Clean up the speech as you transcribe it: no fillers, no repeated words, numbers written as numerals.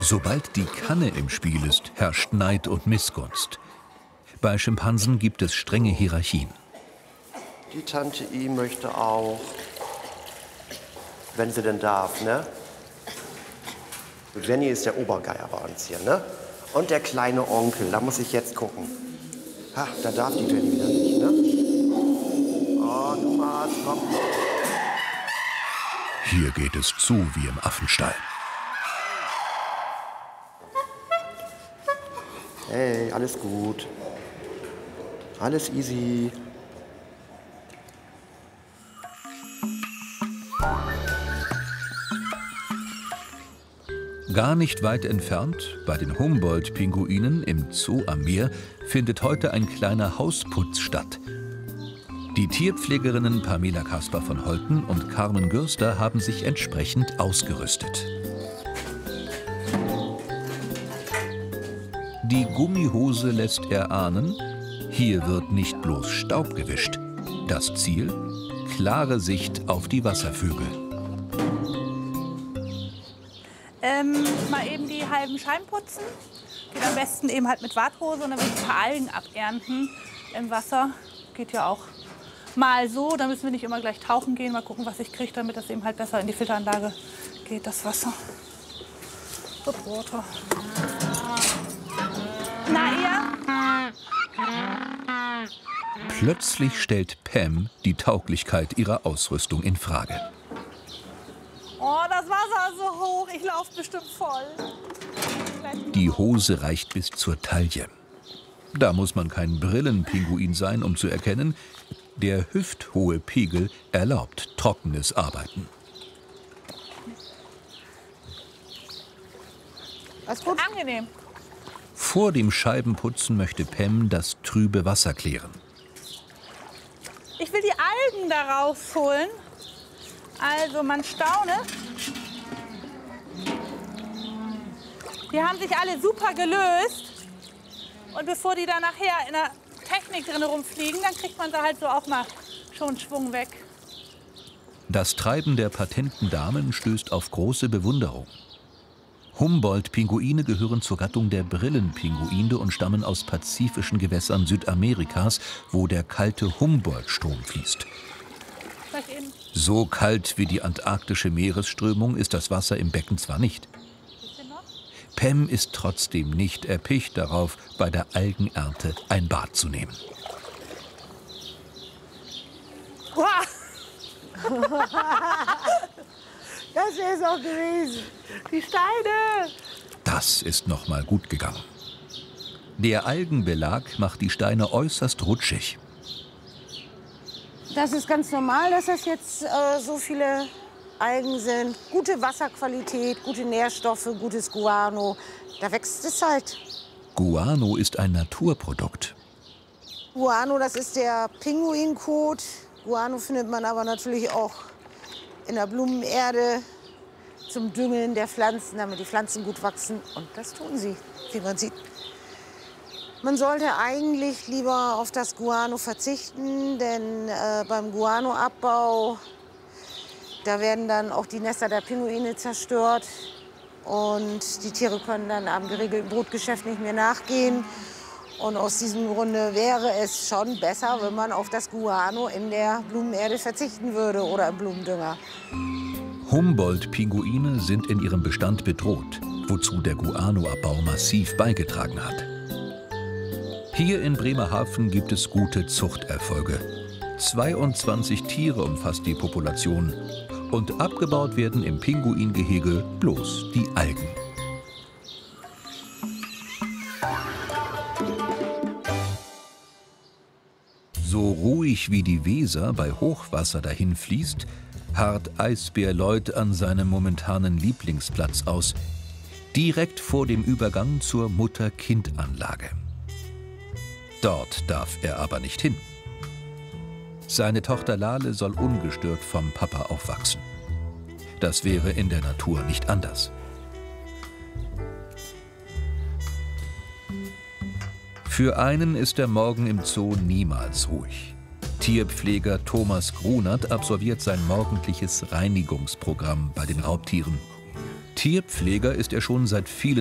Sobald die Kanne im Spiel ist, herrscht Neid und Missgunst. Bei Schimpansen gibt es strenge Hierarchien. Die Tante I möchte auch, wenn sie denn darf, ne? Jenny ist der Obergeier bei uns hier, ne? Und der kleine Onkel, da muss ich jetzt gucken. Ha, da darf die Jenny wieder nicht, ne? Oh, du Mars, komm. Hier geht es zu wie im Affenstall. Hey, alles gut. Alles easy. Gar nicht weit entfernt, bei den Humboldt-Pinguinen im Zoo am Meer, findet heute ein kleiner Hausputz statt. Die Tierpflegerinnen Pamela Kasper von Holten und Carmen Gürster haben sich entsprechend ausgerüstet. Die Gummihose lässt erahnen, hier wird nicht bloß Staub gewischt. Das Ziel? Klare Sicht auf die Wasservögel. Mal eben die halben Scheiben putzen. Geht am besten eben halt mit Warthose und dann will ich ein paar Algen abernten im Wasser. Geht ja auch mal so, da müssen wir nicht immer gleich tauchen gehen. Mal gucken, was ich kriege, damit das eben halt besser in die Filteranlage geht, das Wasser. Reporter. Na ihr? Plötzlich stellt Pam die Tauglichkeit ihrer Ausrüstung in Frage. Oh, das Wasser ist so hoch, ich laufe bestimmt voll. Die Hose reicht bis zur Taille. Da muss man kein Brillenpinguin sein, um zu erkennen, der hüfthohe Pegel erlaubt trockenes Arbeiten. Alles gut? Angenehm. Vor dem Scheibenputzen möchte Pam das trübe Wasser klären. Ich will die Algen da rausholen. Also, man staune. Die haben sich alle super gelöst. Und bevor die dann nachher in der Technik drin rumfliegen, dann kriegt man sie halt so auch mal schon Schwung weg. Das Treiben der patenten Damen stößt auf große Bewunderung. Humboldt-Pinguine gehören zur Gattung der Brillenpinguine und stammen aus pazifischen Gewässern Südamerikas, wo der kalte Humboldt-Strom fließt. So kalt wie die antarktische Meeresströmung ist das Wasser im Becken zwar nicht. Pam ist trotzdem nicht erpicht darauf, bei der Algenernte ein Bad zu nehmen. Das wäre es auch gewesen. Die Steine! Das ist noch mal gut gegangen. Der Algenbelag macht die Steine äußerst rutschig. Das ist ganz normal, dass das jetzt so viele Algen sind. Gute Wasserqualität, gute Nährstoffe, gutes Guano. Da wächst es halt. Guano ist ein Naturprodukt. Guano, das ist der Pinguinkot. Guano findet man aber natürlich auch in der Blumenerde zum Düngen der Pflanzen, damit die Pflanzen gut wachsen. Und das tun sie, wie man sieht. Man sollte eigentlich lieber auf das Guano verzichten, denn beim Guanoabbau, da werden dann auch die Nester der Pinguine zerstört. Und die Tiere können dann am geregelten Brutgeschäft nicht mehr nachgehen. Und aus diesem Grunde wäre es schon besser, wenn man auf das Guano in der Blumenerde verzichten würde oder im Blumendünger. Humboldt-Pinguine sind in ihrem Bestand bedroht, wozu der Guanoabbau massiv beigetragen hat. Hier in Bremerhaven gibt es gute Zuchterfolge. 22 Tiere umfasst die Population. Und abgebaut werden im Pinguingehege bloß die Algen. So ruhig wie die Weser bei Hochwasser dahinfließt, harrt Eisbär Lloyd an seinem momentanen Lieblingsplatz aus, direkt vor dem Übergang zur Mutter-Kind-Anlage. Dort darf er aber nicht hin. Seine Tochter Lale soll ungestört vom Papa aufwachsen. Das wäre in der Natur nicht anders. Für einen ist der Morgen im Zoo niemals ruhig. Tierpfleger Thomas Grunert absolviert sein morgendliches Reinigungsprogramm bei den Raubtieren. Tierpfleger ist er schon seit vielen